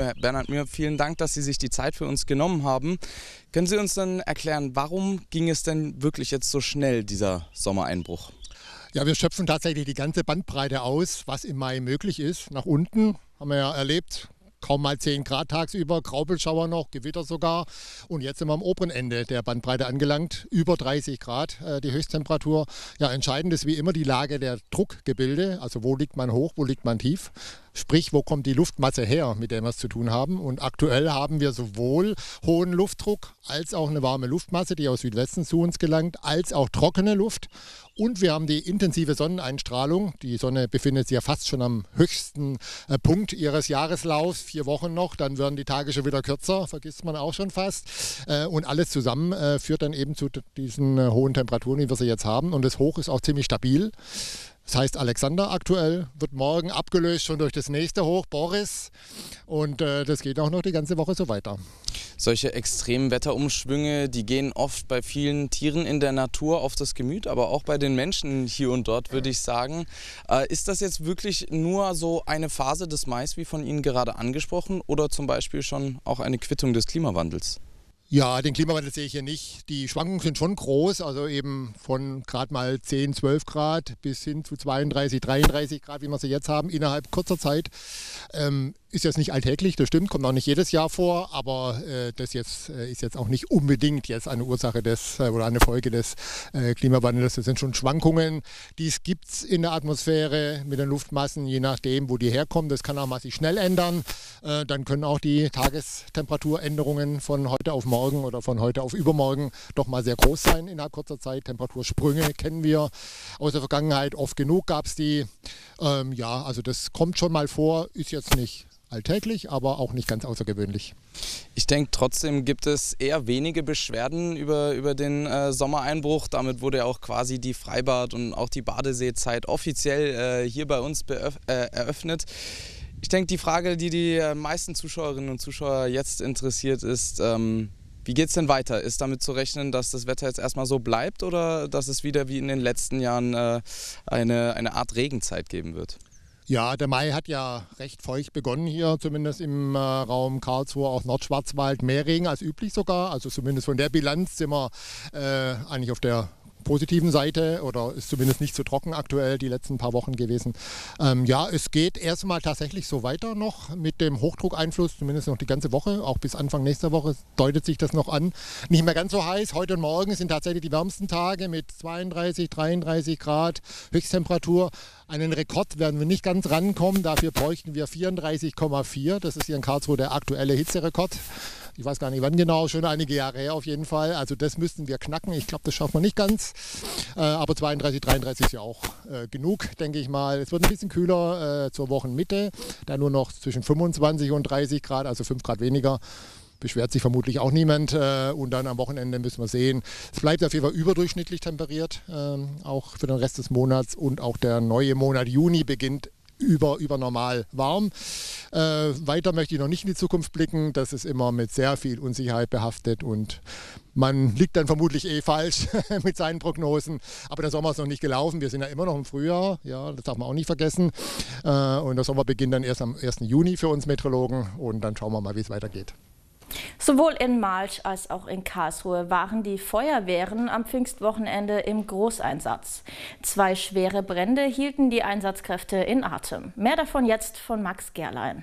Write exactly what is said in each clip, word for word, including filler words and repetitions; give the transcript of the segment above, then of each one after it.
Herr Bernhard Mühr, vielen Dank, dass Sie sich die Zeit für uns genommen haben. Können Sie uns dann erklären, warum ging es denn wirklich jetzt so schnell, dieser Sommereinbruch? Ja, wir schöpfen tatsächlich die ganze Bandbreite aus, was im Mai möglich ist. Nach unten haben wir ja erlebt, kaum mal zehn Grad tagsüber, Graupelschauer noch, Gewitter sogar. Und jetzt sind wir am oberen Ende der Bandbreite angelangt, über dreißig Grad äh, die Höchsttemperatur. Ja, entscheidend ist wie immer die Lage der Druckgebilde, also wo liegt man hoch, wo liegt man tief. Sprich, wo kommt die Luftmasse her, mit der wir es zu tun haben. Und aktuell haben wir sowohl hohen Luftdruck als auch eine warme Luftmasse, die aus Südwesten zu uns gelangt, als auch trockene Luft. Und wir haben die intensive Sonneneinstrahlung. Die Sonne befindet sich ja fast schon am höchsten äh, Punkt ihres Jahreslaufs. Vier Wochen noch, dann werden die Tage schon wieder kürzer, vergisst man auch schon fast. Äh, und alles zusammen äh, führt dann eben zu diesen äh, hohen Temperaturen, wie wir sie jetzt haben. Und das Hoch ist auch ziemlich stabil. Das heißt, Alexander aktuell wird morgen abgelöst schon durch das nächste Hoch, Boris. Und äh, das geht auch noch die ganze Woche so weiter. Solche extremen Wetterumschwünge, die gehen oft bei vielen Tieren in der Natur auf das Gemüt, aber auch bei den Menschen hier und dort, würde ich sagen. Äh, ist das jetzt wirklich nur so eine Phase des Mais, wie von Ihnen gerade angesprochen, oder zum Beispiel schon auch eine Quittung des Klimawandels? Ja, den Klimawandel sehe ich hier nicht. Die Schwankungen sind schon groß, also eben von gerade mal zehn, zwölf Grad bis hin zu zweiunddreißig, dreiunddreißig Grad, wie wir sie jetzt haben, innerhalb kurzer Zeit. Ähm, ist jetzt nicht alltäglich, das stimmt, kommt auch nicht jedes Jahr vor, aber äh, das jetzt, äh, ist jetzt auch nicht unbedingt jetzt eine Ursache des äh, oder eine Folge des äh, Klimawandels. Das sind schon Schwankungen, die es gibt in der Atmosphäre mit den Luftmassen, je nachdem, wo die herkommen. Das kann auch mal sich schnell ändern. Äh, dann können auch die Tagestemperaturänderungen von heute auf morgen oder von heute auf übermorgen doch mal sehr groß sein innerhalb kurzer Zeit. Temperatursprünge kennen wir aus der Vergangenheit. Oft genug gab es die. Ähm, ja, also das kommt schon mal vor, ist jetzt nicht alltäglich, aber auch nicht ganz außergewöhnlich. Ich denke, trotzdem gibt es eher wenige Beschwerden über, über den äh, Sommereinbruch. Damit wurde ja auch quasi die Freibad- und auch die Badeseezeit offiziell äh, hier bei uns beöff- äh, eröffnet. Ich denke, die Frage, die die meisten Zuschauerinnen und Zuschauer jetzt interessiert, ist, ähm, wie geht es denn weiter? Ist damit zu rechnen, dass das Wetter jetzt erstmal so bleibt oder dass es wieder wie in den letzten Jahren äh, eine, eine Art Regenzeit geben wird? Ja, der Mai hat ja recht feucht begonnen hier, zumindest im äh, Raum Karlsruhe, auch Nordschwarzwald, mehr Regen als üblich sogar. Also zumindest von der Bilanz sind wir äh, eigentlich auf der positiven Seite oder ist zumindest nicht so trocken aktuell die letzten paar Wochen gewesen. Ähm, ja, es geht erstmal tatsächlich so weiter noch mit dem Hochdruckeinfluss, zumindest noch die ganze Woche, auch bis Anfang nächster Woche deutet sich das noch an. Nicht mehr ganz so heiß. Heute und morgen sind tatsächlich die wärmsten Tage mit zweiunddreißig, dreiunddreißig Grad Höchsttemperatur. Einen Rekord werden wir nicht ganz rankommen, dafür bräuchten wir vierunddreißig Komma vier. Das ist hier in Karlsruhe der aktuelle Hitzerekord. Ich weiß gar nicht wann genau, schon einige Jahre her auf jeden Fall. Also das müssten wir knacken. Ich glaube, das schaffen wir nicht ganz. Äh, aber zweiunddreißig, dreiunddreißig ist ja auch äh, genug, denke ich mal. Es wird ein bisschen kühler äh, zur Wochenmitte. Da nur noch zwischen fünfundzwanzig und dreißig Grad, also fünf Grad weniger. Beschwert sich vermutlich auch niemand. Äh, und dann am Wochenende müssen wir sehen. Es bleibt auf jeden Fall überdurchschnittlich temperiert, äh, auch für den Rest des Monats. Und auch der neue Monat Juni beginnt über, über normal warm. Äh, weiter möchte ich noch nicht in die Zukunft blicken. Das ist immer mit sehr viel Unsicherheit behaftet und man liegt dann vermutlich eh falsch mit seinen Prognosen. Aber der Sommer ist noch nicht gelaufen. Wir sind ja immer noch im Frühjahr. Ja, das darf man auch nicht vergessen. Äh, und der Sommer beginnt dann erst am ersten Juni für uns Meteorologen und dann schauen wir mal, wie es weitergeht. Sowohl in March als auch in Karlsruhe waren die Feuerwehren am Pfingstwochenende im Großeinsatz. Zwei schwere Brände hielten die Einsatzkräfte in Atem. Mehr davon jetzt von Max Gerlein.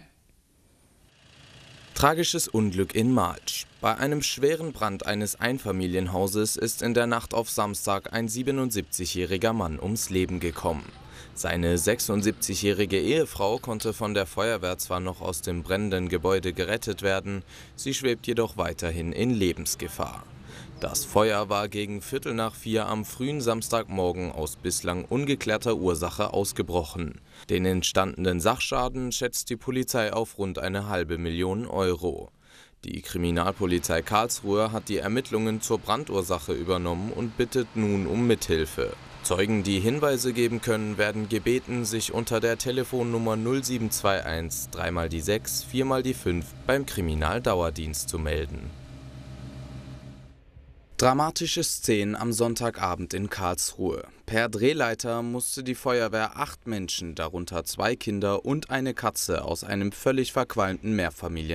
Tragisches Unglück in March. Bei einem schweren Brand eines Einfamilienhauses ist in der Nacht auf Samstag ein siebenundsiebzigjähriger Mann ums Leben gekommen. Seine sechsundsiebzigjährige Ehefrau konnte von der Feuerwehr zwar noch aus dem brennenden Gebäude gerettet werden, sie schwebt jedoch weiterhin in Lebensgefahr. Das Feuer war gegen Viertel nach vier am frühen Samstagmorgen aus bislang ungeklärter Ursache ausgebrochen. Den entstandenen Sachschaden schätzt die Polizei auf rund eine halbe Million Euro. Die Kriminalpolizei Karlsruhe hat die Ermittlungen zur Brandursache übernommen und bittet nun um Mithilfe. Zeugen, die Hinweise geben können, werden gebeten, sich unter der Telefonnummer null sieben zwei eins drei mal die sechs, vier mal die fünf beim Kriminaldauerdienst zu melden. Dramatische Szenen am Sonntagabend in Karlsruhe. Per Drehleiter musste die Feuerwehr acht Menschen, darunter zwei Kinder und eine Katze, aus einem völlig verqualmten Mehrfamilien